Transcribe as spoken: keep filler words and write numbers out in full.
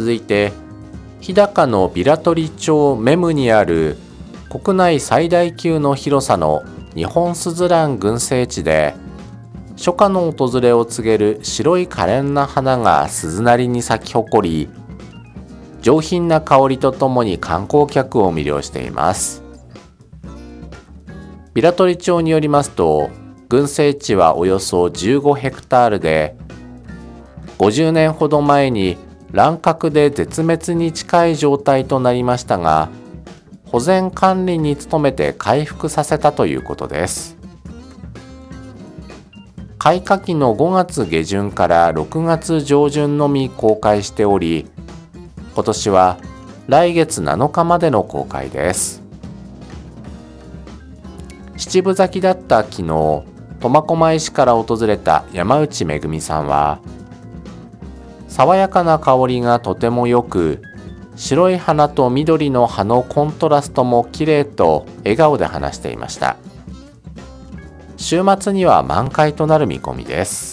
続いて日高のビラトリ町メムにある国内最大級の広さのニホンスズラン群生地で、初夏の訪れを告げる白い可憐な花が鈴なりに咲き誇り、上品な香りとともに観光客を魅了しています。ビラトリ町によりますと、群生地はおよそじゅうごヘクタールで、ごじゅうねんほど前に乱獲で絶滅に近い状態となりましたが、保全管理に努めて回復させたということです。開花期のごがつげじゅんからろくがつじょうじゅんのみ公開しており、今年は来月なのかまでの公開です。七分咲きだった昨日、苫小牧市から訪れた山内めぐみさんは、爽やかな香りがとてもよく、白い花と緑の葉のコントラストも綺麗と笑顔で話していました。週末には満開となる見込みです。